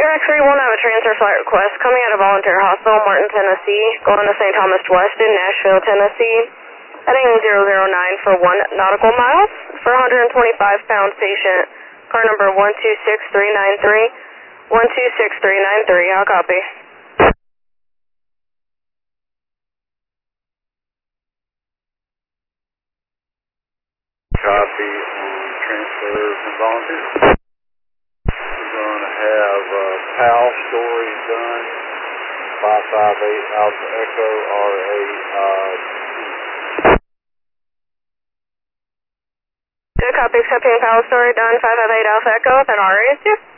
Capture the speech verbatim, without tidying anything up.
X three one, I have a transfer flight request coming out of Volunteer Hospital, Martin, Tennessee, going to Saint Thomas Weston, Nashville, Tennessee, heading zero zero nine for one nautical miles for one hundred twenty-five pound patient, car number one two six three nine three, one two six three nine three, I'll copy. Copy on transfer from Volunteer. We're going to have uh, P A L story done, five five eight Alpha Echo R A I T. Good copy, accepting P A L story done, five five eight Alpha Echo, then R A I T.